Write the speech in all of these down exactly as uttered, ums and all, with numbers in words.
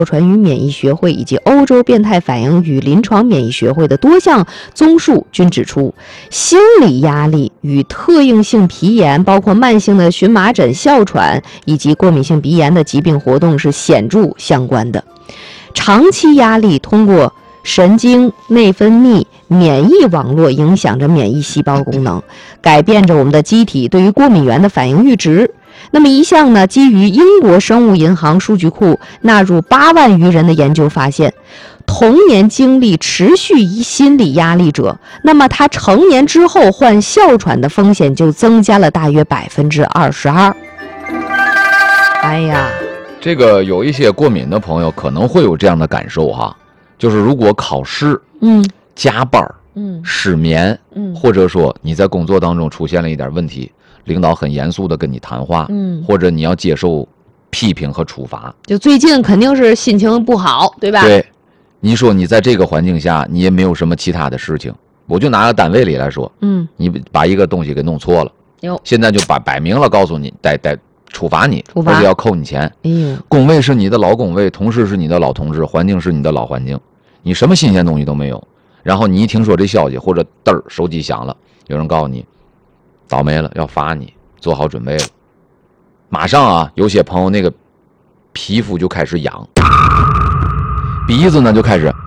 传与免疫学会以及欧洲变态反应与临床免疫学会的多项综述均指出，心理压力与特应性皮炎，包括慢性的荨麻疹、哮喘以及过敏性鼻炎的疾病活动是显著相关的。长期压力通过神经、内分泌、免疫网络影响着免疫细胞功能，改变着我们的机体对于过敏原的反应阈值。那么一项呢，基于英国生物银行数据库纳入八万余人的研究发现，童年经历持续心理压力者，那么他成年之后患哮喘的风险就增加了大约百分之二十二。哎呀， 这个有一些过敏的朋友可能会有这样的感受哈，就是如果考试、嗯，加班、嗯，失眠，嗯，或者说你在工作当中出现了一点问题。领导很严肃的跟你谈话，嗯，或者你要接受批评和处罚， 就最近肯定是心情不好，对吧？ 对，你说你在这个环境下，你也没有什么其他的事情，我就拿个单位里来说，嗯，你把一个东西给弄错了，哟，现在就把摆明了告诉你，得得处罚你，处罚，而且要扣你钱。哎呦，工位是你的老工位，同事是你的老同事，环境是你的老环境，你什么新鲜东西都没有。然后你一听说这消息，或者嘚儿手机响了，有人告诉你。倒霉了，要罚你，做好准备了。马上啊，有些朋友那个皮肤就开始痒，鼻子呢就开始，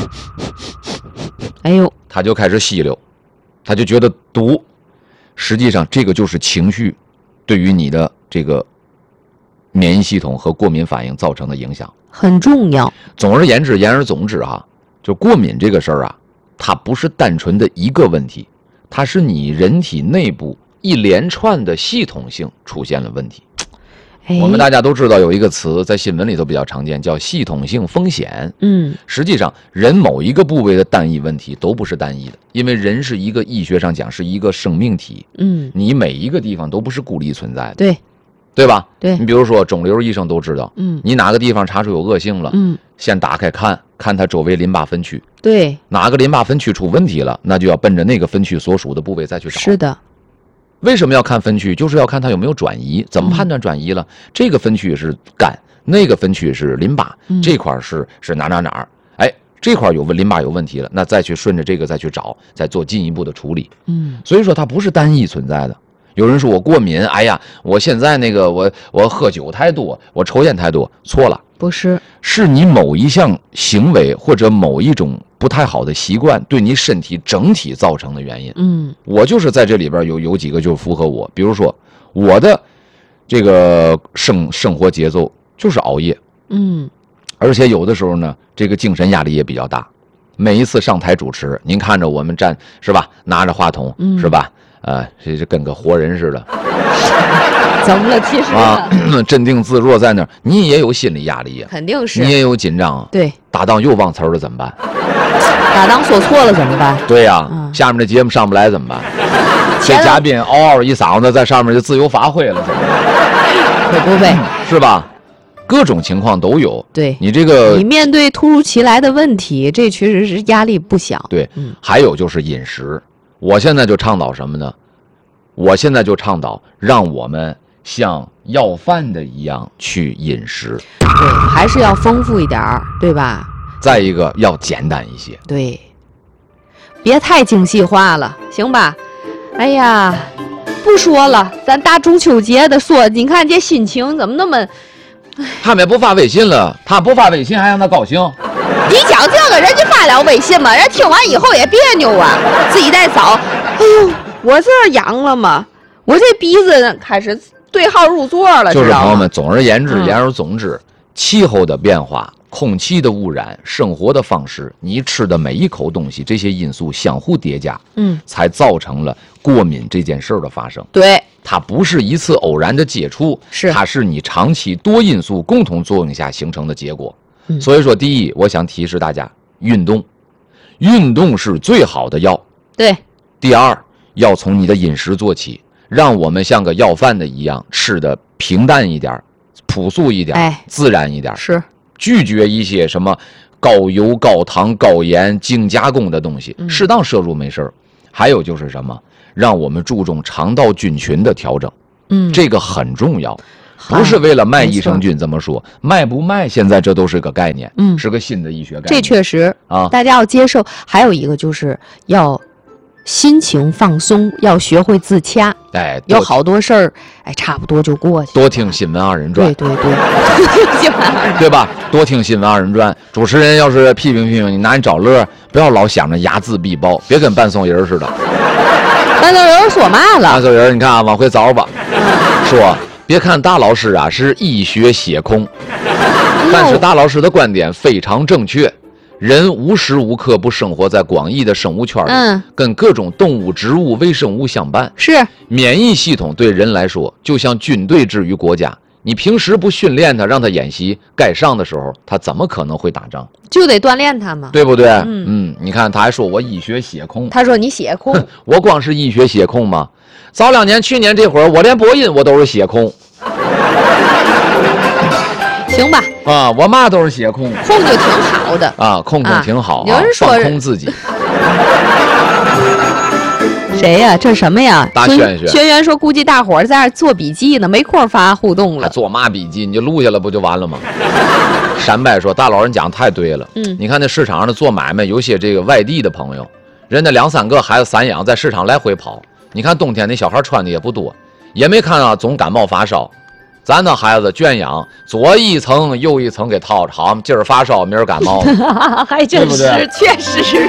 哎呦， 他就开始吸溜，他就觉得毒。实际上，这个就是情绪对于你的这个免疫系统和过敏反应造成的影响， 很重要。 总而言之，言而总之哈，就过敏这个事儿啊，它不是单纯的一个问题。它是你人体内部一连串的系统性出现了问题。哎、我们大家都知道有一个词在新闻里头比较常见，叫系统性风险。嗯，实际上人某一个部位的单一问题都不是单一的，因为人是一个医学上讲是一个生命体。嗯，你每一个地方都不是孤立存在的。 对， 对吧？ 对， 你比如说肿瘤医生都知道，嗯，你哪个地方查出有恶性了，嗯，先打开看看它周围淋巴分区。 对， 哪个淋巴分区出问题了，那就要奔着那个分区所属的部位再去找。 是的， 为什么要看分区？就是要看它有没有转移。怎么判断转移了？嗯、这个分区是肝，那个分区是淋巴，嗯、这块是是哪哪哪儿？哎，这块有淋巴有问题了，那再去顺着这个再去找，再做进一步的处理。嗯，所以说它不是单一存在的。有人说我过敏，哎呀，我现在那个我我喝酒太多，我抽烟太多，错了， 不是， 是你某一项行为或者某一种不太好的习惯对你身体整体造成的原因。嗯，我就是在这里边有有几个就符合我，比如说我的这个生生活节奏就是熬夜，嗯，而且有的时候呢，这个精神压力也比较大。每一次上台主持，您看着我们站是吧，拿着话筒、嗯、是吧？呃，这是跟个活人似的， 怎么了？其实啊，镇定自若在那儿，你也有心理压力呀、啊， 肯定是， 你也有紧张啊。 对， 搭档又忘词了怎么办？ 搭档说错了怎么办？ 对呀、啊嗯，下面的节目上不来怎么办？这嘉宾嗷嗷一嗓子在上面就自由发挥了，怎么办？ 会不会？ 是吧？各种情况都有。 对， 你这个你面对突如其来的问题，这确实是压力不小。 对，嗯，还有就是饮食。我现在就倡导什么呢？我现在就倡导让我们像要饭的一样去饮食， 对，还是要丰富一点儿，对吧？ 再一个要简单一些， 对，别太精细化了，行吧？哎呀，不说了，咱大中秋节的说，你看这心情怎么那么…… 他们也不发微信了，他不发微信还让他高兴。 你讲这个人家发了微信嘛，人听完以后也别扭啊，自己再找。哎呦，我这阳了吗？我这鼻子开始对号入座了。 就是朋友们，总而言之，言而总之，嗯、气候的变化、空气的污染、生活的方式，你吃的每一口东西，这些因素相互叠加，嗯，才造成了过敏这件事儿的发生。 对。 它不是一次偶然的接触， 是它是你长期多因素共同作用下形成的结果。嗯、所以说，第一，我想提示大家，运动，运动是最好的药。 对。 第二，要从你的饮食做起，让我们像个要饭的一样，吃的平淡一点，朴素一点，哎、自然一点。 是。 拒绝一些什么高油、高糖、高盐、精加工的东西，嗯、适当摄入没事儿。还有就是什么？让我们注重肠道菌群的调整，嗯，这个很重要。 不是为了卖益生菌。这么说，卖不卖，现在这都是个概念，嗯，是个新的医学概念。 这确实啊， 大家要接受。还有一个就是要心情放松，要学会自洽。 哎， 有好多事儿，哎，差不多就过去。 多听新闻二人转， 对对对， 对吧？多听新闻二人转。主持人要是批评批评你，拿你找乐，不要老想着睚眦必报，别跟半送人似的。 半送人说嘛了？ 半送人，你看啊，往回找吧。说，别看大老师啊是医学血控，但是大老师的观点非常正确。人无时无刻不生活在广义的生物圈里，嗯，跟各种动物、植物、微生物相伴。 是， 免疫系统对人来说，就像军队之于国家。你平时不训练他，让他演习，该上的时候，他怎么可能会打仗？ 就得锻炼他嘛， 对不对？嗯, 嗯，你看他还说我医学血控， 他说你血控， 我光是医学血控吗？早两年、去年这会儿，我连播音我都是血控。 行吧， 啊，我嘛都是血控， 控就挺好的啊，控控挺好、啊。 有人说放空自己。 谁呀、啊？这什么呀？ 大轩轩。 轩轩说，估计大伙儿在那做笔记呢，没空发互动了。 做嘛笔记？你就录下来不就完了吗？山伯说，大老人讲太对了。嗯，你看那市场上的做买卖，有些这个外地的朋友，人家两三个孩子散养，在市场来回跑。你看冬天那小孩穿的也不多，也没看啊，总感冒发烧。咱的孩子圈养，左一层右一层给套着，好，今儿发烧，明儿感冒， 还真是，对对确实。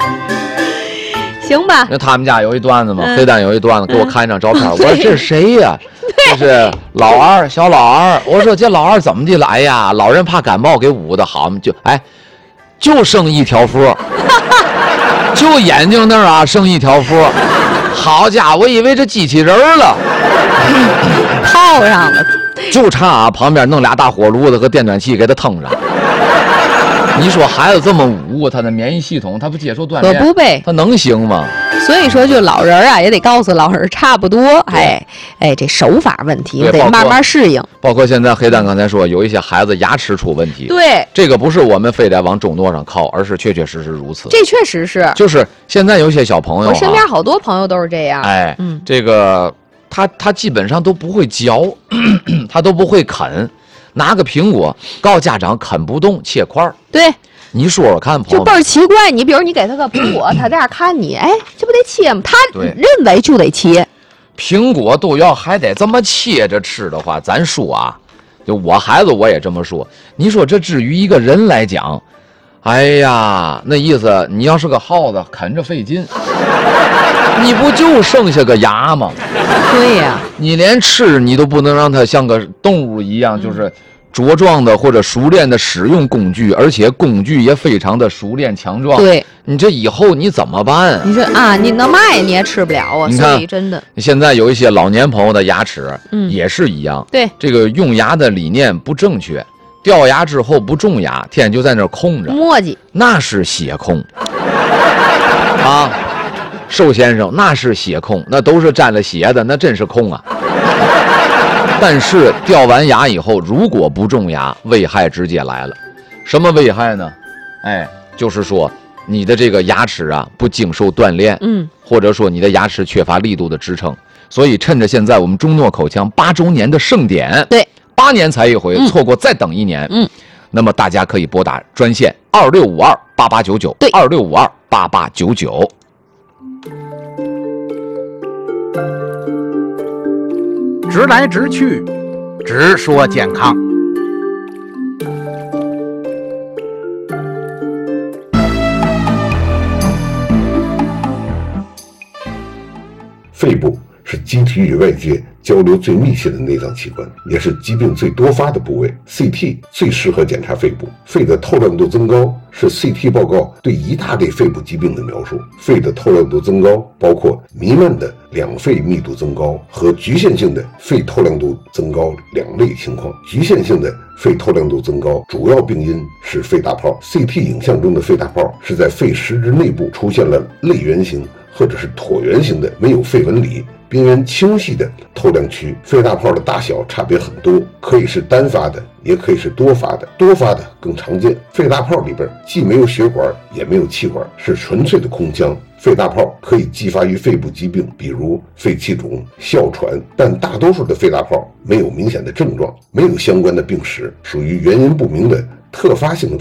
行吧。 那他们家有一段子嘛，嗯、黑蛋有一段子，给我看一张照片，嗯、我说这是谁呀、啊？这是老二，小老二。我说这老二怎么的了？哎呀，老人怕感冒给捂的好，就哎，就剩一条缝，就眼睛那儿啊剩一条缝。好家伙，我以为这机器人了， 套上了。 就差啊，旁边弄俩大火炉子和电暖气给他腾上。你说孩子这么武，他的免疫系统他不接受锻炼， 可不呗？ 他能行吗？ 所以说，就老人啊，也得告诉老人差不多。哎哎，这手法问题得慢慢适应。 包括现在黑蛋刚才说，有一些孩子牙齿出问题。 对， 这个不是我们非得往中诺上靠，而是确确实实如此。 这确实是， 就是现在有些小朋友、啊， 我身边好多朋友都是这样。 哎，嗯，这个。他他基本上都不会嚼，他都不会啃，拿个苹果告诉家长啃不动，切块儿。 对， 你说说看， 就倍儿奇怪。你比如你给他个苹果，他在那看你，哎，这不得切吗？他认为就得切。 苹果都要还得这么切着吃的话，咱说啊，就我孩子我也这么说。你说这至于一个人来讲，哎呀，那意思你要是个耗子，啃着费劲。你不就剩下个牙吗？ 对呀、啊， 你连吃你都不能让它像个动物一样，嗯、就是茁壮的或者熟练的使用工具，而且工具也非常的熟练强壮。 对， 你这以后你怎么办、啊？ 你说啊，你那麦你也吃不了啊。 你看， 所以真的， 现在有一些老年朋友的牙齿，嗯，也是一样。 对， 这个用牙的理念不正确，掉牙之后不种牙，天天就在那空着磨叽， 那是血控啊。寿先生那是血控，那都是沾了血的，那真是控啊。但是掉完牙以后，如果不种牙，危害直接来了。什么危害呢？哎，就是说你的这个牙齿啊不经受锻炼，嗯，或者说你的牙齿缺乏力度的支撑。所以趁着现在我们中诺口腔八周年的盛典， 对， 八年才一回，嗯、错过再等一年，嗯，那么大家可以拨打专线二六五二八八九九，对，二六五二八八九九。 直来直去，直说健康。 肺部是机体与外界交流最密切的内脏器官，也是疾病最多发的部位。C T 最适合检查肺部。肺的透亮度增高是 C T 报告对一大类肺部疾病的描述。肺的透亮度增高包括弥漫的两肺密度增高和局限性的肺透亮度增高两类情况。局限性的肺透亮度增高主要病因是肺大泡。C T 影像中的肺大泡是在肺实质内部出现了类圆形或者是椭圆形的没有肺纹理、边缘清晰的透亮区。肺大泡的大小差别很多，可以是单发的，也可以是多发的，多发的更常见。肺大泡里边既没有血管也没有气管，是纯粹的空腔。肺大泡可以继发于肺部疾病，比如肺气肿、哮喘，但大多数的肺大泡没有明显的症状，没有相关的病史，属于原因不明的特发性